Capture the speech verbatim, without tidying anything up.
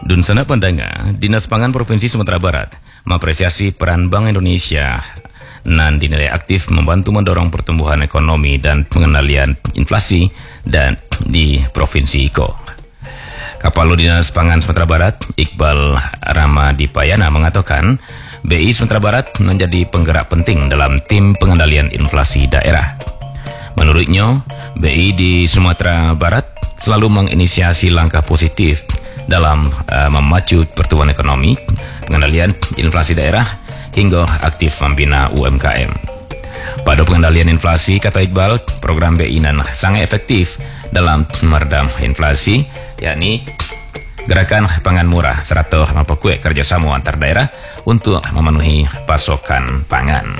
Dun sana pandanga, Dinas Pangan Provinsi Sumatera Barat mengapresiasi peran Bank Indonesia nan dinilai aktif membantu mendorong pertumbuhan ekonomi dan pengendalian inflasi dan di Provinsi Iko. Kapalo Dinas Pangan Sumatera Barat, Iqbal Ramadipayana mengatakan B I Sumatera Barat menjadi penggerak penting dalam tim pengendalian inflasi daerah. Menurutnya, B I di Sumatera Barat selalu menginisiasi langkah positif dalam uh, memacu pertumbuhan ekonomi, pengendalian inflasi daerah, hingga aktif membina U M K M. Pada pengendalian inflasi, kata Iqbal, program B I nan sangat efektif dalam meredam inflasi, yakni gerakan pangan murah serta memperkuat kerjasama antar daerah untuk memenuhi pasokan pangan.